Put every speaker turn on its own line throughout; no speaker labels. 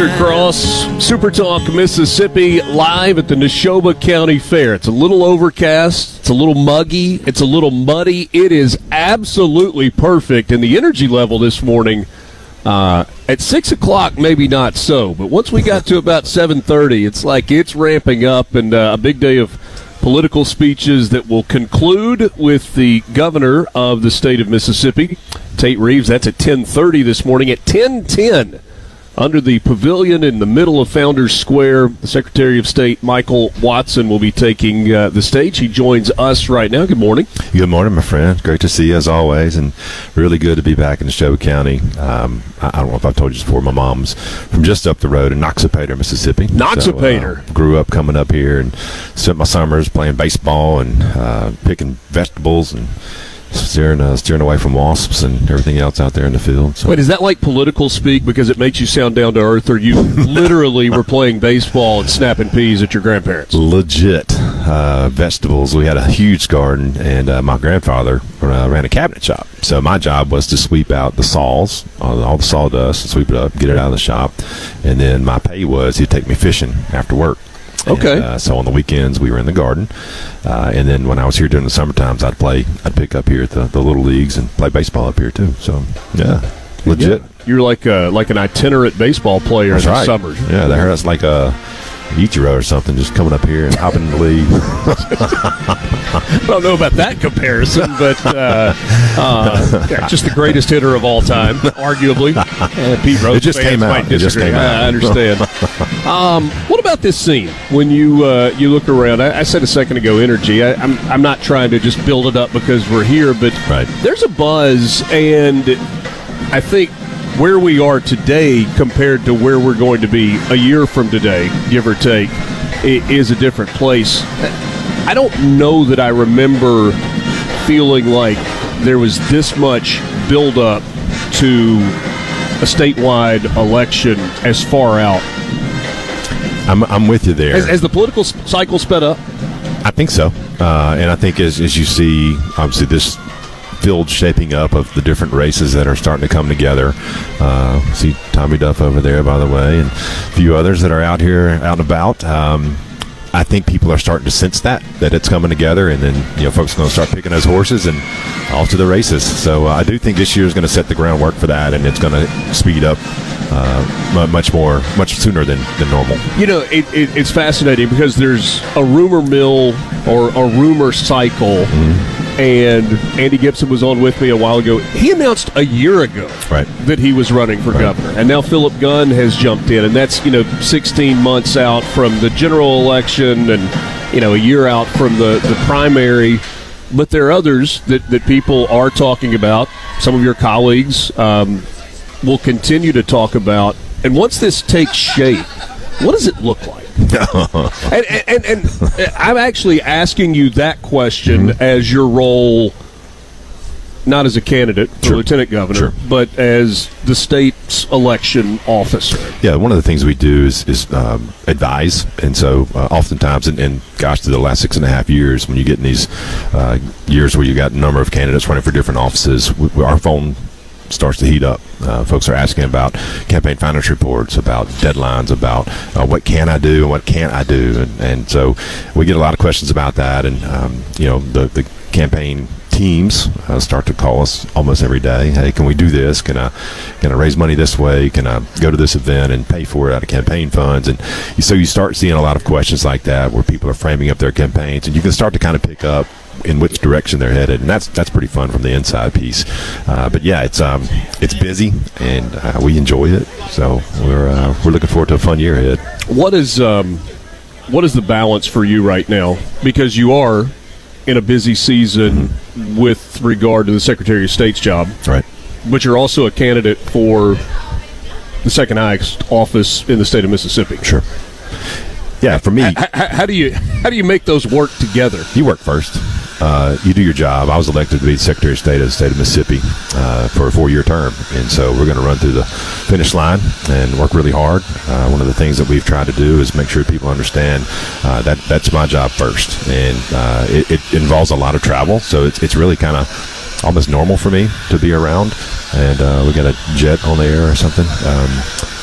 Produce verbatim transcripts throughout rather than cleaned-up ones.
Richard Cross, Super Talk Mississippi, live at the Neshoba County Fair. It's a little overcast, it's a little muggy, it's a little muddy. It is absolutely perfect, and the energy level this morning, uh, at six o'clock, maybe not so, but once we got to about seven thirty, it's like it's ramping up, and uh, a big day of political speeches that will conclude with the governor of the state of Mississippi, Tate Reeves. That's at ten thirty this morning. At ten ten, under the pavilion in the middle of Founders Square, the Secretary of State, Michael Watson, will be taking uh, the stage. He joins us right now. Good morning.
Good morning, my friend. Great to see you, as always, and really good to be back in Neshoba County. Um, I, I don't know if I've told you this before. My mom's from just up the road in Noxapater, Mississippi.
Noxapater.
So, uh, grew up coming up here and spent my summers playing baseball and uh, picking vegetables and steering uh, steering away from wasps and everything else out there in the field. So.
Wait, is that like political speak because it makes you sound down to earth, or you literally were playing baseball and snapping peas at your grandparents?
Legit uh, vegetables. We had a huge garden, and uh, my grandfather uh, ran a cabinet shop. So my job was to sweep out the saws, all, all the sawdust, and sweep it up, get it out of the shop. And then my pay was he'd take me fishing after work.
Okay.
And, uh, so on the weekends we were in the garden, uh, and then when I was here during the summer times, I'd play. I'd pick up here at the, the little leagues and play baseball up here too. So yeah, legit.
Yeah. You're like a, like an itinerant baseball player
That's
in the
right.
summers.
Yeah, that's like a Ichiro or something, just coming up here and hopping in the league.
I don't know about that comparison, but uh, uh, yeah, just the greatest hitter of all time, arguably. And Pete Rose
It just
fans
came out.
might
It just
disagree.
came out.
I understand. um, what about this scene? When you uh, you look around, I, I said a second ago, energy. I, I'm I'm not trying to just build it up because we're here, but
Right.
there's a buzz, and I think where we are today compared to where we're going to be a year from today, give or take, it is a different place. I don't know that I remember feeling like there was this much buildup to a statewide election as far out.
I'm I'm with you there.
Has, has the political cycle sped up?
I think so, uh, and I think as as you see, obviously this field shaping up of the different races that are starting to come together. Uh, see Tommy Duff over there, by the way, and a few others that are out here, out and about. Um, I think people are starting to sense that, that it's coming together, and then, you know, folks are going to start picking those horses and off to the races. So uh, I do think this year is going to set the groundwork for that, and it's going to speed up uh, much more, much sooner than, than normal.
You know, it, it, it's fascinating because there's a rumor mill or a rumor cycle, mm-hmm. and Andy Gibson was on with me a while ago. He announced a year ago
right.
that he was running for
right.
governor, and now Philip Gunn has jumped in, and that's, you know, sixteen months out from the general election and, you know, a year out from the, the primary. But there are others that, that people are talking about. Some of your colleagues um, will continue to talk about. And once this takes shape, what does it look like? and, and, and, and I'm actually asking you that question mm-hmm. as your role, not as a candidate for
sure.
lieutenant governor,
sure.
but as the state's election officer.
Yeah, one of the things we do is, is um, advise, and so uh, oftentimes, and, and gosh, to the last six and a half years, when you get in these uh, years where you got a number of candidates running for different offices, we, our phone starts to heat up. Uh, folks are asking about campaign finance reports, about deadlines, about uh, what can I do and what can't I do, and, and so we get a lot of questions about that, and um, you know, the, the campaign teams uh, start to call us almost every day. Hey, can we do this? Can I can I raise money this way? Can I go to this event and pay for it out of campaign funds? And so you start seeing a lot of questions like that where people are framing up their campaigns, and you can start to kind of pick up in which direction they're headed, and that's that's pretty fun from the inside piece. Uh, but yeah, it's um it's busy, and uh, we enjoy it. So we're uh, we're looking forward to a fun year ahead.
What is um what is the balance for you right now? Because you are in a busy season mm-hmm. with regard to the Secretary of State's job,
right?
But you're also a candidate for the second highest office in the state of Mississippi.
Sure. Yeah, for me,
how, how, how do you how do you make those work together?
You work first. Uh, you do your job. I was elected to be Secretary of State of the state of Mississippi uh, for a four-year term, and so we're going to run through the finish line and work really hard. Uh, one of the things that we've tried to do is make sure people understand uh, that that's my job first, and uh, it, it involves a lot of travel, so it's it's really kind of almost normal for me to be around, and uh, we got a jet on the air or something. Um,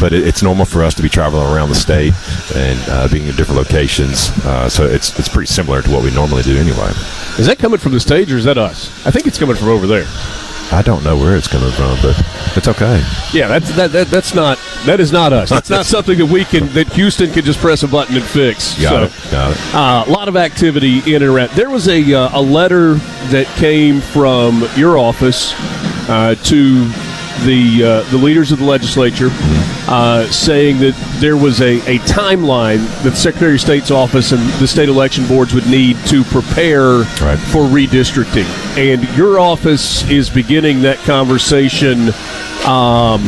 but it, it's normal for us to be traveling around the state and uh, being in different locations. Uh, so it's it's pretty similar to what we normally do anyway.
Is that coming from the stage or is that us? I think it's coming from over there.
I don't know where it's coming from, but it's okay.
Yeah, that's that, that that's not that is not us. That's not something that we can that Houston can just press a button and fix.
Got
so,
it. Got it.
Uh, a lot of activity in and around. There was a uh, a letter that came from your office uh, to the uh, the leaders of the legislature uh, saying that there was a, a timeline that the Secretary of State's office and the state election boards would need to prepare
right.
for redistricting. And your office is beginning that conversation um,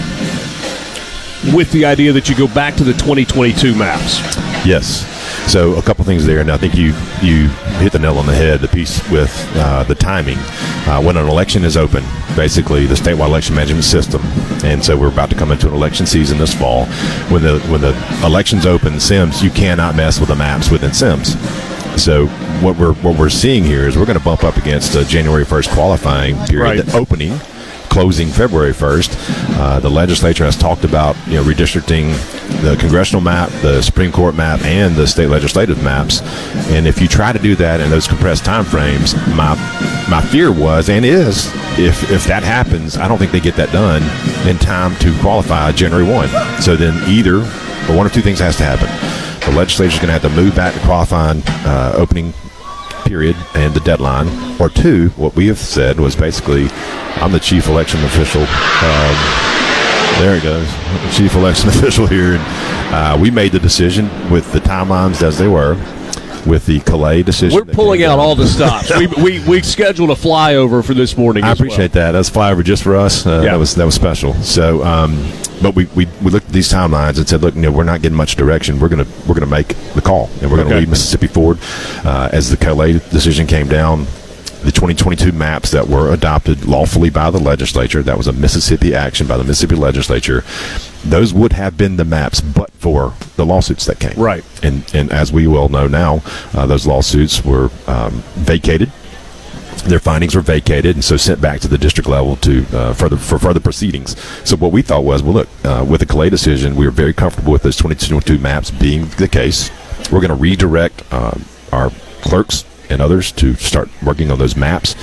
with the idea that you go back to the twenty twenty-two maps.
Yes. So a couple things there, and I think you you hit the nail on the head, the piece with uh, the timing. Uh, when an election is open, basically the statewide election management system, and so we're about to come into an election season this fall. When the when the election's open, SIMS, you cannot mess with the maps within SIMS. So what we're what we're seeing here is we're going to bump up against the January first qualifying period,
right.
the opening, closing February first. Uh, the legislature has talked about you know redistricting the congressional map, the Supreme Court map, and the state legislative maps. And if you try to do that in those compressed time frames, my my fear was and is if if that happens, I don't think they get that done in time to qualify January first. So then either or one or two things has to happen. The legislature is going to have to move back to qualifying uh, opening period and the deadline, or two, what we have said was basically, I'm the chief election official. Um, there it goes, chief election official here. And uh, we made the decision with the timelines as they were, with the Calais decision.
We're pulling out all the stops. we, we we scheduled a flyover for this morning.
I
as
appreciate
well.
that. That's a flyover just for us. Uh,
yeah. That
was that was special. So. Um, But we, we, we looked at these timelines and said, look, you know, we're not getting much direction. We're gonna we're gonna make the call, and we're gonna
okay.
lead Mississippi forward. Uh, as the Calais decision came down, the twenty twenty-two maps that were adopted lawfully by the legislature, that was a Mississippi action by the Mississippi legislature. Those would have been the maps, but for the lawsuits that came.
Right.
And and as we well know now, uh, those lawsuits were um, vacated. Their findings were vacated and so sent back to the district level to uh, further for further proceedings. So what we thought was, well, look, uh, with the Calais decision, we were very comfortable with those twenty twenty-two maps being the case. We're going to redirect uh, our clerks and others to start working on those maps.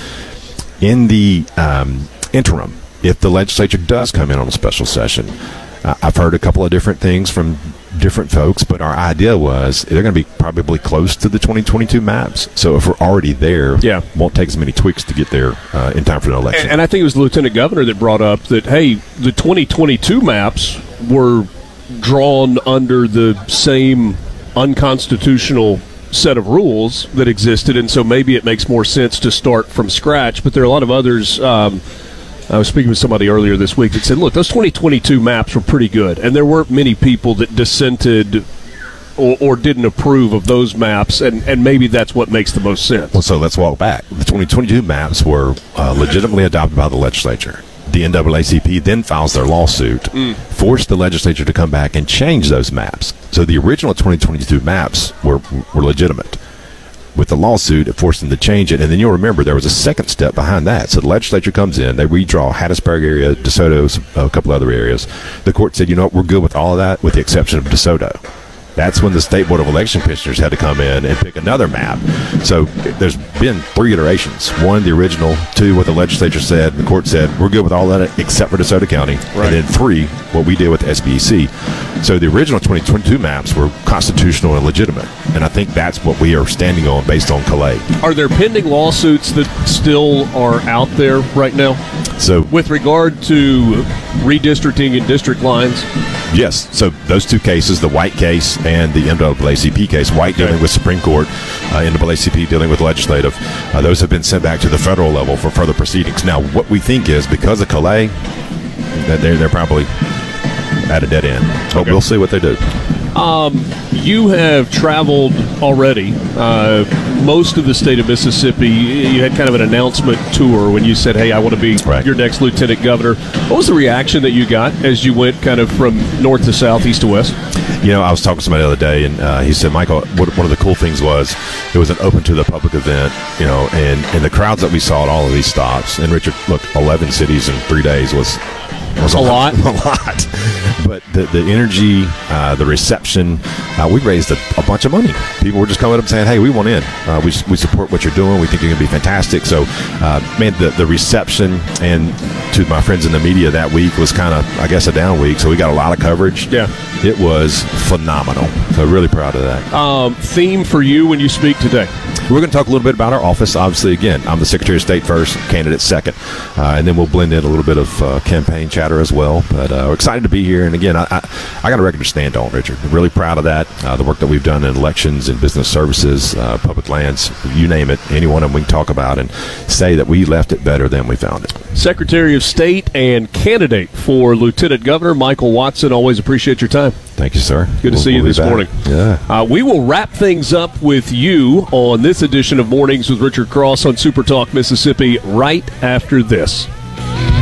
In the um, interim, if the legislature does come in on a special session, uh, I've heard a couple of different things from different folks, but our idea was they're going to be probably close to the twenty twenty-two maps. So if we're already there,
yeah.
it won't take as many tweaks to get there uh, in time for the election.
And, and I think it was the lieutenant governor that brought up that, hey, the twenty twenty-two maps were drawn under the same unconstitutional set of rules that existed, and so maybe it makes more sense to start from scratch. But there are a lot of others. Um, I was speaking with somebody earlier this week that said, look, those twenty twenty-two maps were pretty good, and there weren't many people that dissented or, or didn't approve of those maps, and, and maybe that's what makes the most sense.
Well, so let's walk back. The twenty twenty-two maps were uh, legitimately adopted by the legislature. The N double A C P then files their lawsuit, mm. forced the legislature to come back and change those maps. So the original twenty twenty-two maps were were legitimate. With the lawsuit, it forced them to change it. And then you'll remember there was a second step behind that. So the legislature comes in, they redraw Hattiesburg area, DeSoto, a couple other areas. The court said, you know what, we're good with all of that with the exception of DeSoto. That's when the State Board of Election Commissioners had to come in and pick another map. So there's been three iterations. One, the original. Two, what the legislature said. The court said, we're good with all that except for DeSoto County.
Right.
And then three, what we did with S B E C. So the original twenty twenty-two maps were constitutional and legitimate. And I think that's what we are standing on based on Calais.
Are there pending lawsuits that still are out there right now?
So
with regard to redistricting and district lines?
Yes. So those two cases, the White case and the N double A C P case, White dealing with Supreme Court, uh, N double A C P dealing with legislative, uh, those have been sent back to the federal level for further proceedings. Now, what we think is because of Calais, that they're, they're probably at a dead end. But okay. We'll see what they do.
Um, you have traveled already uh, most of the state of Mississippi. You had kind of an announcement tour when you said, hey, I want to be
right.
your next lieutenant governor. What was the reaction that you got as you went kind of from north to south, east to west?
You know, I was talking to somebody the other day, and uh, he said, Michael, what, one of the cool things was it was an open to the public event, you know, and, and the crowds that we saw at all of these stops. And Richard, look, eleven cities in three days was It was
a,
a
lot.
A lot. But the, the energy, uh, the reception, uh, we raised a, a bunch of money. People were just coming up and saying, hey, we want in. Uh, we, we support what you're doing. We think you're going to be fantastic. So, uh, man, the, the reception and to my friends in the media that week was kind of, I guess, a down week. So we got a lot of coverage.
Yeah.
It was phenomenal. So really proud of that.
Um, theme for you when you speak today?
We're going to talk a little bit about our office. Obviously, again, I'm the Secretary of State first, candidate second. Uh, and then we'll blend in a little bit of uh, campaign chatter as well. But uh, we're excited to be here. And again, I, I, I got a record to stand on, Richard. I'm really proud of that. Uh, the work that we've done in elections and business services, uh, public lands, you name it, any one of them we can talk about and say that we left it better than we found it.
Secretary of State and candidate for Lieutenant Governor Michael Watson, always appreciate your time.
Thank you, sir.
Good to
we'll,
see you
we'll
this morning.
Yeah.
Uh, we will wrap things up with you on this edition of Mornings with Richard Cross on Super Talk Mississippi right after this.